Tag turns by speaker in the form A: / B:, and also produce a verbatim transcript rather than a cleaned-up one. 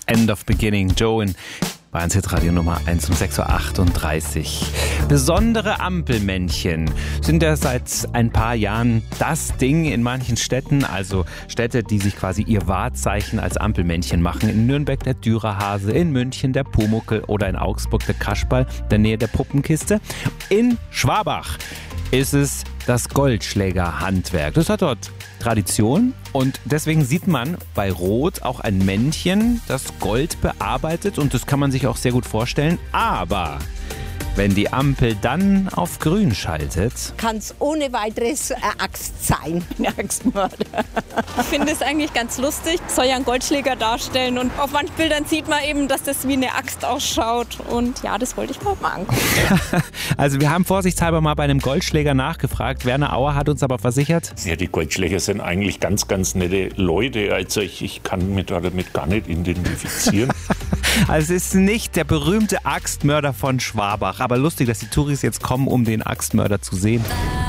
A: End of Beginning, Joe in Bayern Hitradio Nummer eins um sechs Uhr achtunddreißig. Besondere Ampelmännchen sind ja seit ein paar Jahren das Ding in manchen Städten, also Städte, die sich quasi ihr Wahrzeichen als Ampelmännchen machen. In Nürnberg der Dürerhase, in München der Pumuckl oder in Augsburg der Kasperl, in der Nähe der Puppenkiste. In Schwabach ist es das Goldschlägerhandwerk. Das hat dort Tradition und deswegen sieht man bei Rot auch ein Männchen, das Gold bearbeitet und das kann man sich auch sehr gut vorstellen. Aber wenn die Ampel dann auf grün schaltet,
B: kann es ohne weiteres eine Axt sein. Eine Axtmörder.
C: Ich finde es eigentlich ganz lustig. Soll ja einen Goldschläger darstellen und auf manchen Bildern sieht man eben, dass das wie eine Axt ausschaut und ja, das wollte ich mir mal angucken.
A: Also wir haben vorsichtshalber mal bei einem Goldschläger nachgefragt. Werner Auer hat uns aber versichert,
D: ja, die Goldschläger sind eigentlich ganz, ganz nette Leute. Also ich, ich kann mich damit gar nicht identifizieren.
A: Also es ist nicht der berühmte Axtmörder von Schwabach. Aber lustig, dass die Touris jetzt kommen, um den Axtmörder zu sehen.